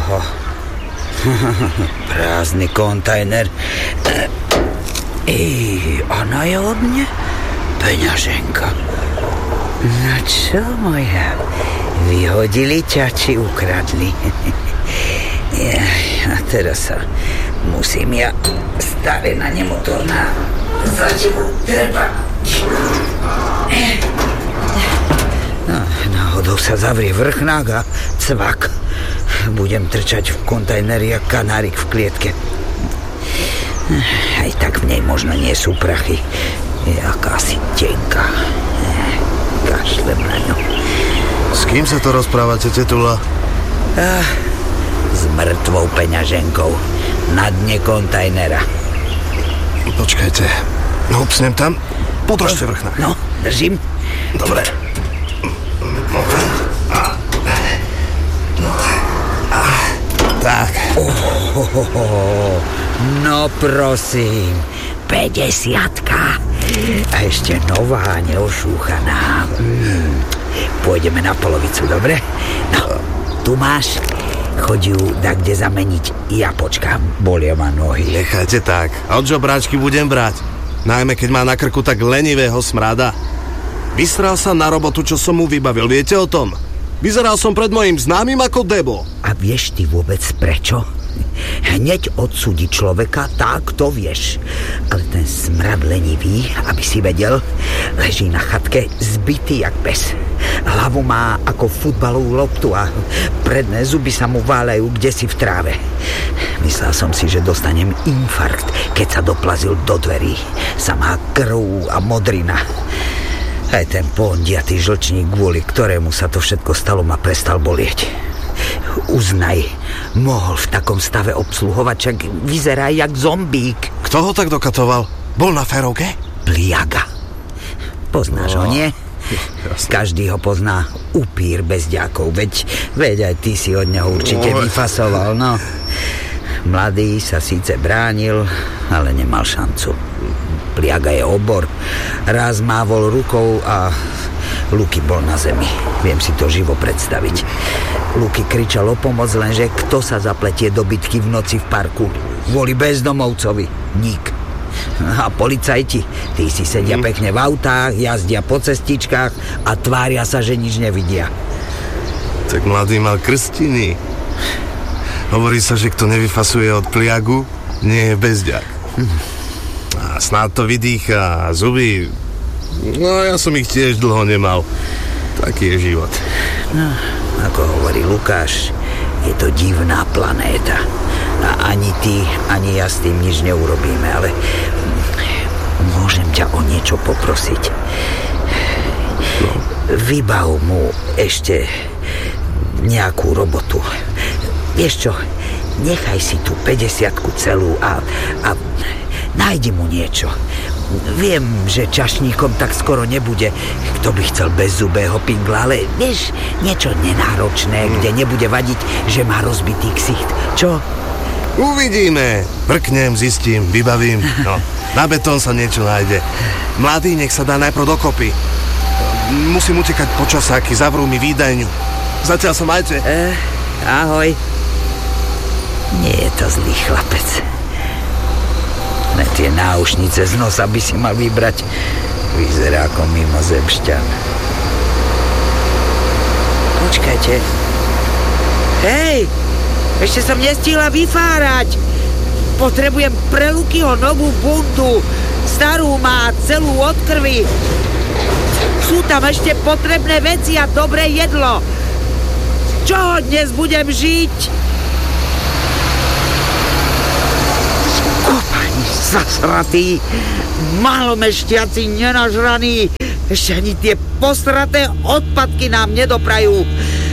Prázdny kontajner. A na je od mne peňaženka. No čo, moja? Vyhodili ťa, či ukradli? A teraz sa musím ja stavená nemotorná za tebou treba. No, náhodou sa zavrie vrchnák a cvak. Budem trčať v kontajneri jak kanárik v klietke. Aj tak v nej možno nie sú prachy. Je akási tenká. Kašlem na ňu. S kým sa to rozprávate, tetula? S mŕtvou peňaženkou na dne kontajnera. Počkajte, hupsnem tam. Podržte vrchnák. No, držím. Dobre. Tak. No prosím, 50-ka. A ešte nová, neošúchaná. Pôjdeme na polovicu, dobre? No, tu máš. Choď ju kde zameniť. Ja počkám, bolia ma nohy. Nechajte tak. Od žobráčky budem brať. Najmä keď má na krku tak lenivého smrada. Vysral sa na robotu, čo som mu vybavil. Viete o tom? Vyzeral som pred mojím známym ako Debo. A vieš ty vôbec prečo? Hneď odsúdi človeka, tak to vieš. Ale ten smrad lenivý, aby si vedel, leží na chatke zbitý jak pes. Hlavu má ako futbalovú loptu a predné zuby sa mu váľajú kdesi v tráve. Myslel som si, že dostanem infarkt, keď sa doplazil do dverí. Samá krv a modrina. Aj ten pondiatý žlčník, kvôli ktorému sa to všetko stalo, ma prestal bolieť. Uznaj, mohol v takom stave obsluhovať, čak vyzerá jak zombík. Kto ho tak dokatoval? Bol na férovke? Pliaga. Poznáš ho, nie? Jasne. Každý ho pozná, upír bezďakov. Veď aj ty si od neho určite vyfasoval, no. Mladý sa síce bránil, ale nemal šancu. Pliaga je obor. Raz mávol rukou a Luky bol na zemi. Viem si to živo predstaviť. Luky kričal o pomoc, lenže kto sa zapletie do bitky v noci v parku? Kvôli bezdomovcovi. Nik. A policajti, tí si sedia pekne v autách, jazdia po cestičkách a tvária sa, že nič nevidia. Tak mladý mal krstiny. Hovorí sa, že kto nevyfasuje od pliagu, nie je bezďak. A snáď to vydýcha a zuby. No, ja som ich tiež dlho nemal. Taký je život. No, ako hovorí Lukáš, je to divná planéta. A ani ty, ani ja s tým nič neurobíme, ale môžem ťa o niečo poprosiť. No. Vybav mu ešte nejakú robotu. Vieš čo, nechaj si tú 50-ku celú a nájdi mu niečo. Viem, že čašníkom tak skoro nebude, kto by chcel bezzubého pingla, ale vieš, niečo nenáročné, kde nebude vadiť, že má rozbitý ksicht. Čo? Uvidíme. Prknem, zistím, vybavím. No, na betón sa niečo nájde. Mladý, nech sa dá najprv dokopy. Musím utekať po časáky, zavrú mi výdajňu. Zatiaľ sa majte. Ahoj. Nie je to zlý chlapec. Na tie náušnice z nosa by si mal vybrať. Vyzerá ako mimozemšťan. Počkajte. Hej! Ešte som nestihla vyfárať. Potrebujem pre Lukyho novú bundu. Starú má celú od krvi. Sú tam ešte potrebné veci a dobré jedlo. Čo dnes budem žiť? Kopani zasratí, malomešťaci nenažraní. Ešte ani tie posraté odpadky nám nedoprajú.